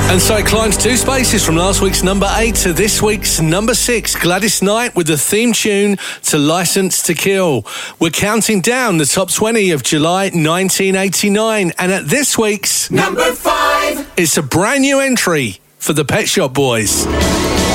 And so it climbs 2 spaces from last week's number 8 to this week's number 6. Gladys Knight with the theme tune to License to Kill. We're counting down the top 20 of July 1989. And at this week's number 5, it's a brand new entry for the Pet Shop Boys.